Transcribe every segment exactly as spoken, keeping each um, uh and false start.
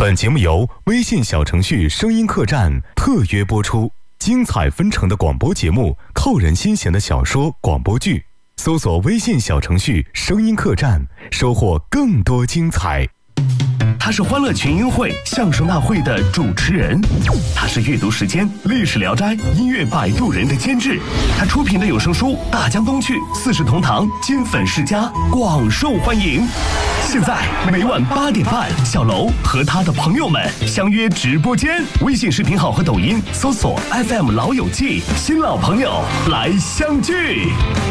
本节目由微信小程序声音客栈特约播出，精彩纷呈的广播节目，扣人心弦的小说广播剧，搜索微信小程序声音客栈，收获更多精彩。 他是欢乐群英会相声大会的主持人，他是阅读时间历史聊斋音乐摆渡人的监制，他出品的有声书《大江东去》四世同堂金粉世家广受欢迎。现在每晚八点半，小楼和他的朋友们相约直播间，微信视频号和抖音搜索 F M 老友记，新老朋友来相聚。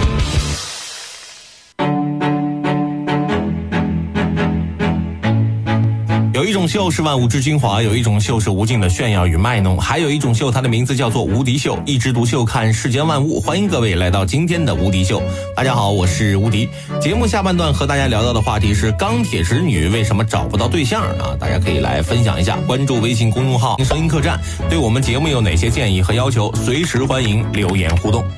有一种秀是万物之精华，有一种秀是无尽的炫耀与卖弄，还有一种秀，它的名字叫做无敌秀。一枝独秀看世间万物，欢迎各位来到今天的无敌秀。大家好，我是无敌。节目下半段和大家聊到的话题是钢铁直女为什么找不到对象啊？大家可以来分享一下，关注微信公众号声音客栈，对我们节目有哪些建议和要求，随时欢迎留言互动。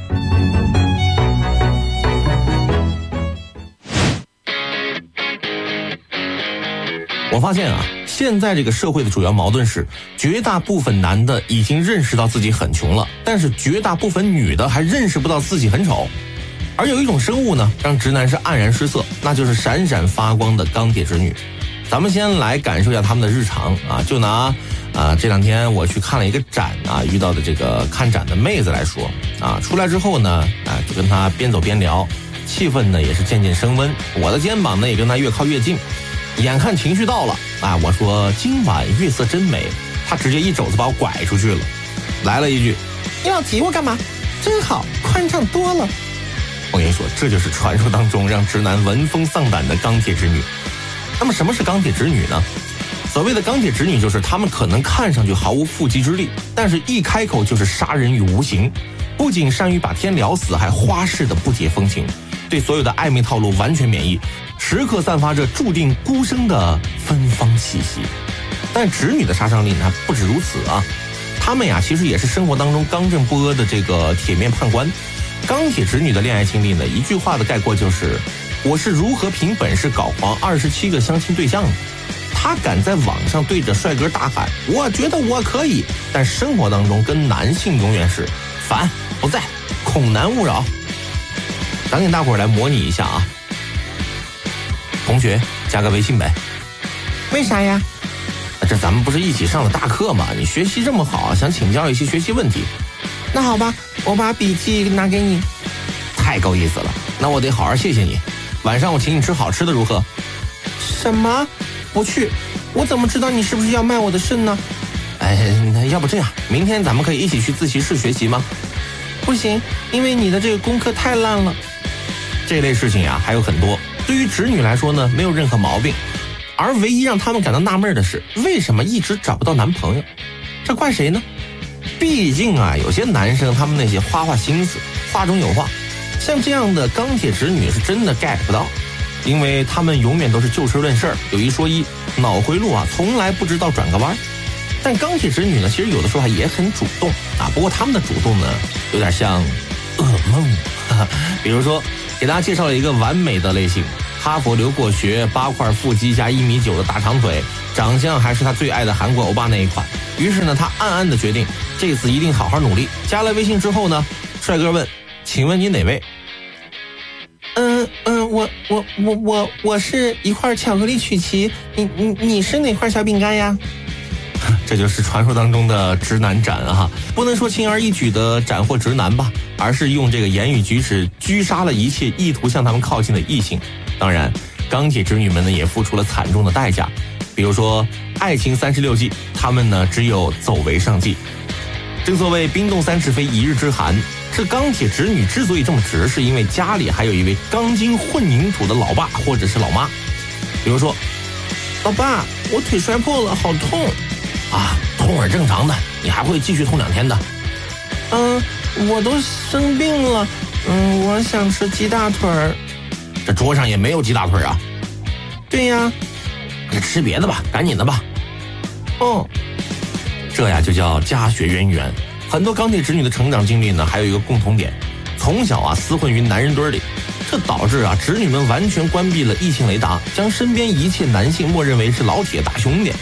我发现啊，现在这个社会的主要矛盾是，绝大部分男的已经认识到自己很穷了，但是绝大部分女的还认识不到自己很丑。而有一种生物呢，让直男是黯然失色，那就是闪闪发光的钢铁直女。咱们先来感受一下他们的日常啊，就拿啊这两天我去看了一个展啊，遇到的这个看展的妹子来说啊，出来之后呢，啊就跟她边走边聊，气氛呢也是渐渐升温，我的肩膀呢也跟她越靠越近。眼看情绪到了啊，我说今晚月色真美，他直接一肘子把我拐出去了，来了一句：“你老挤我干嘛？真好，宽敞多了。”我跟你说，这就是传说当中让直男闻风丧胆的钢铁直女。那么什么是钢铁直女呢？所谓的钢铁直女，就是她们可能看上去毫无缚鸡之力，但是一开口就是杀人于无形，不仅善于把天聊死，还花式的不解风情，对所有的暧昧套路完全免疫，时刻散发着注定孤生的芬芳气息。但直女的杀伤力呢不止如此啊，她们呀其实也是生活当中刚正不阿的这个铁面判官。钢铁直女的恋爱经历呢，一句话的概括就是：我是如何凭本事搞黄二十七个相亲对象的。她敢在网上对着帅哥大喊我觉得我可以，但生活当中跟男性永远是烦不在，恐男勿扰。咱给大伙儿来模拟一下啊，同学加个微信呗。 为啥呀？ 这咱们不是一起上了大课吗？你学习这么好，想请教一些学习问题。 那好吧，我把笔记拿给你。 太够意思了，那我得好好谢谢你。晚上我请你吃好吃的如何？ 什么？不去，我怎么知道你是不是要卖我的肾呢？ 哎，那要不这样，明天咱们可以一起去自习室学习吗？ 不行，因为你的这个功课太烂了。 这类事情呀还有很多，对于直女来说呢没有任何毛病，而唯一让他们感到纳闷的是，为什么一直找不到男朋友？这怪谁呢？毕竟啊，有些男生他们那些花花心思，话中有话，像这样的钢铁直女是真的 get 不到，因为他们永远都是就事论事，有一说一，脑回路啊从来不知道转个弯。但钢铁直女呢，其实有的时候也很主动啊，不过他们的主动呢有点像噩梦。比如说给大家介绍了一个完美的类型，哈佛留过学，八块腹肌加一米九的大长腿，长相还是他最爱的韩国欧巴那一款。于是呢，他暗暗的决定这次一定好好努力。加了微信之后呢，帅哥问：“请问你哪位？” 嗯嗯，我我我我我是一块巧克力曲奇，你你你是哪块小饼干呀？ 这就是传说当中的直男斩啊！不能说轻而易举的斩获直男吧，而是用这个言语举止狙杀了一切意图向他们靠近的异性。当然，钢铁直女们呢也付出了惨重的代价，比如说爱情三十六计，他们呢只有走为上计。正所谓冰冻三尺非一日之寒，这钢铁直女之所以这么直，是因为家里还有一位钢筋混凝土的老爸或者是老妈。比如说， 老爸，我腿摔破了，好痛啊！痛是正常的，你还会继续痛两天的。 嗯，我都生病了，嗯，我想吃鸡大腿儿。 这桌上也没有鸡大腿啊。 对呀。 你吃别的吧，赶紧的吧。 哦， 这呀就叫家学渊源。很多钢铁直女的成长经历呢，还有一个共同点，从小啊厮混于男人堆里，这导致啊直女们完全关闭了异性雷达，将身边一切男性默认为是老铁大兄弟。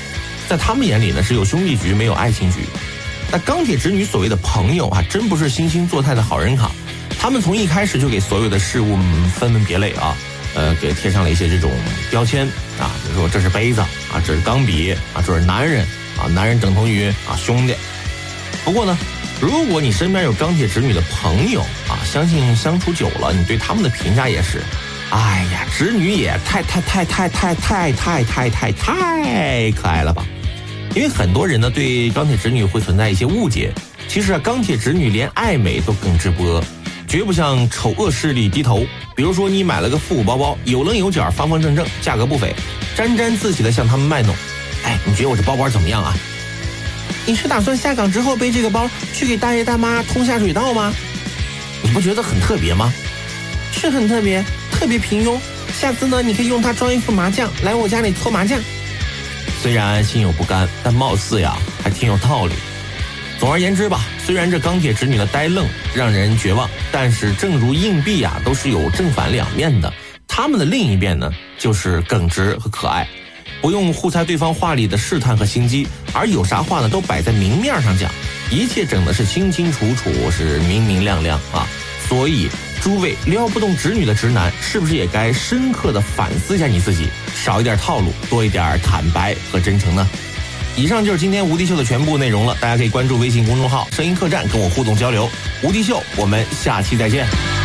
在他们眼里呢，只有兄弟局没有爱情局。那钢铁直女所谓的朋友啊，真不是惺惺作态的好人卡。他们从一开始就给所有的事物分门别类啊，呃，给贴上了一些这种标签啊，比如说这是杯子啊，这是钢笔啊，这是男人啊，男人等同于啊兄弟。不过呢，如果你身边有钢铁直女的朋友啊，相信相处久了，你对他们的评价也是，哎呀，直女也太太太太太太太太太太可爱了吧。因为很多人呢对钢铁直女会存在一些误解，其实啊，钢铁直女连爱美都耿直不阿，绝不向丑恶势力低头。比如说你买了个复古包包，有棱有角，方方正正，价格不菲，沾沾自喜的向他们卖弄。哎，你觉得我这包包怎么样啊？ 你是打算下岗之后背这个包去给大爷大妈通下水道吗？ 你不觉得很特别吗？ 是很特别，特别平庸。下次呢，你可以用它装一副麻将来我家里搓麻将。 虽然心有不甘，但貌似呀还挺有道理。总而言之吧，虽然这钢铁直女的呆愣让人绝望，但是正如硬币啊都是有正反两面的，他们的另一面呢就是耿直和可爱，不用互猜对方话里的试探和心机，而有啥话呢都摆在明面上讲，一切整的是清清楚楚，是明明亮亮啊。所以诸位撩不动直女的直男，是不是也该深刻的反思一下你自己，少一点套路，多一点坦白和真诚呢？以上就是今天无敌秀的全部内容了，大家可以关注微信公众号声音客栈跟我互动交流。无敌秀，我们下期再见。